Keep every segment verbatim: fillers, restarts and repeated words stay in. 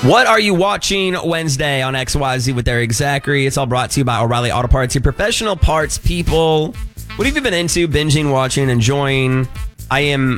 What are you watching Wednesday on X Y Z with Eric Zachary? It's all brought to you by O'Reilly Auto Parts, your professional parts people. What have you been into, binging, watching, enjoying? I am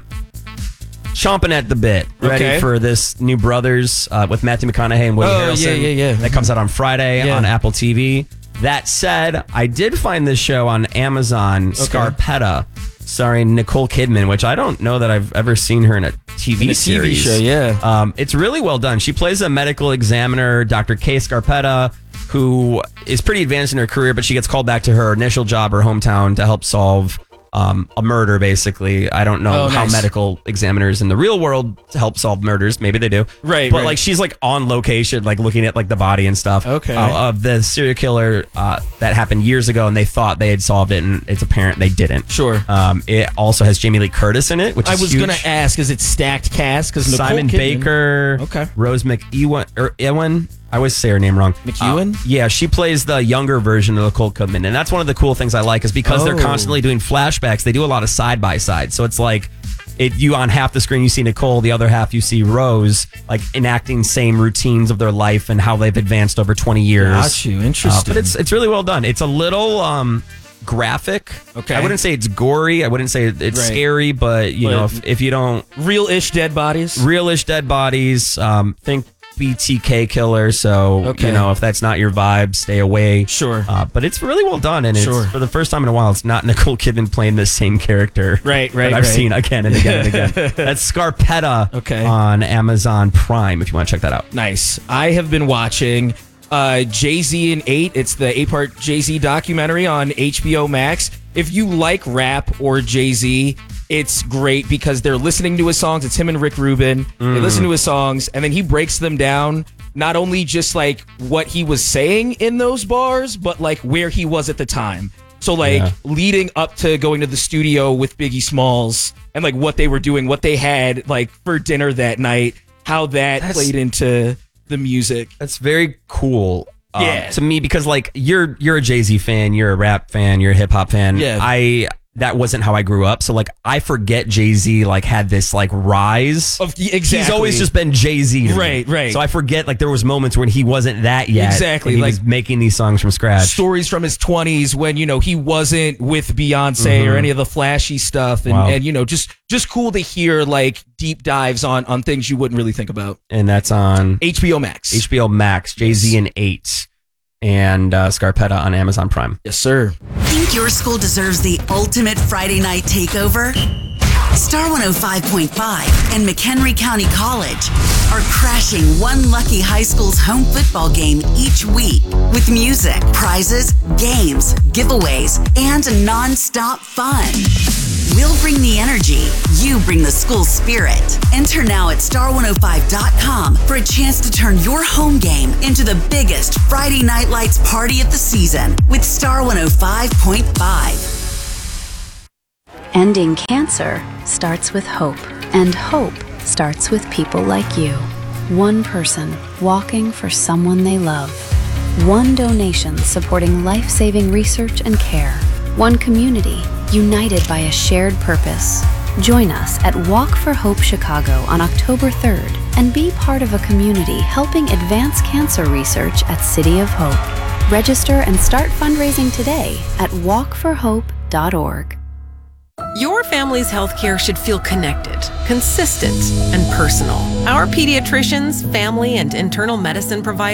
chomping at the bit, ready Okay. for this new Brothers uh, with Matthew McConaughey and Woody Oh, Harrelson. yeah, yeah, yeah. That comes out on Friday Yeah. on Apple T V. That said, I did find this show on Amazon, Scarpetta, starring Nicole Kidman, which I don't know that I've ever seen her in a T V In a T V series. show, yeah. Um, it's really well done. She plays a medical examiner, Doctor Kay Scarpetta, who is pretty advanced in her career, but she gets called back to her initial job, her hometown, to help solve um, a murder, basically. I don't know Oh, how nice. medical examiners in the real world help solve murders. Maybe they do. Right, But right. like she's like on location, like looking at like the body and stuff. Okay. uh, of the serial killer uh, that happened years ago, and they thought they had solved it, and it's apparent they didn't. Sure. Um, it also has Jamie Lee Curtis in it, which I is was huge. going to ask, is it stacked cast? Because Simon Baker, Okay. Rose McEwen, or Ewan. I always say her name wrong. McEwen? Uh, yeah, she plays the younger version of Nicole Kidman, and that's one of the cool things I like is because they're Oh. constantly doing flashbacks. They do a lot of side by side, so it's like it. You on half the screen you see Nicole, the other half you see Rose, like enacting same routines of their life and how they've advanced over twenty years. Got you. Uh, Interesting. but it's it's really well done. It's a little um, graphic. Okay. I wouldn't say it's gory. I wouldn't say it's Right. scary, but you But- know, if, if you don't Real-ish dead bodies? realish dead bodies, um, think B T K killer. So Okay. you know, if that's not your vibe, stay away. Sure. Uh, but it's really well done, and Sure. it's for the first time in a while. It's not Nicole Kidman playing the same character. Right, right, that I've right. seen again and again and again. That's Scarpetta. Okay. On Amazon Prime, if you want to check that out. Nice. I have been watching uh, Jay-Z and eight. It's the eight-part Jay-Z documentary on H B O Max. If you like rap or Jay-Z, it's great because they're listening to his songs. It's him and Rick Rubin. They listen to his songs, and then he breaks them down, not only just like what he was saying in those bars, but like where he was at the time. So like Yeah. leading up to going to the studio with Biggie Smalls and like what they were doing, what they had like for dinner that night, how that That's- played into the music. That's very cool. um, Yeah. to me, because like you're you're a Jay-Z fan, you're a rap fan, you're a hip hop fan. Yeah. I that wasn't how I grew up. So like I forget Jay-Z like had this like rise. Of exactly. He's always just been Jay-Z. to me. Right, right. So I forget like there was moments when he wasn't that yet. Exactly, and he like- was making these songs from scratch. stories from his twenties when, you know, he wasn't with Beyonce or any of the flashy stuff. And, Wow. and, you know, just just cool to hear like deep dives on on things you wouldn't really think about. And that's on H B O Max. H B O Max, Jay-Z and eight, and uh, Scarpetta on Amazon Prime. Yes, sir. Think your school deserves the ultimate Friday night takeover? Star one oh five point five and McHenry County College are crashing one lucky high school's home football game each week with music, prizes, games, giveaways, and non-stop fun. We'll bring the energy, you bring the school spirit. Enter now at star one oh five dot com for a chance to turn your home game into the biggest Friday Night Lights party of the season with Star one oh five point five. Ending cancer starts with hope, and hope starts with people like you. One person walking for someone they love. One donation supporting life-saving research and care. One community united by a shared purpose. Join us at Walk for Hope Chicago on October third and be part of a community helping advance cancer research at City of Hope. Register and start fundraising today at walk for hope dot org. Your family's healthcare should feel connected, consistent, and personal. Our pediatricians, family, and internal medicine providers